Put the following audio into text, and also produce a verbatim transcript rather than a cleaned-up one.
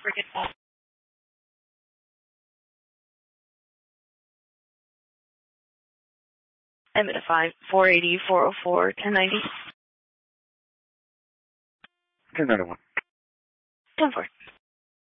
Freaking awesome. I'm at a five, four eighty, four oh four, ten ninety. ten ninety-one. ten four.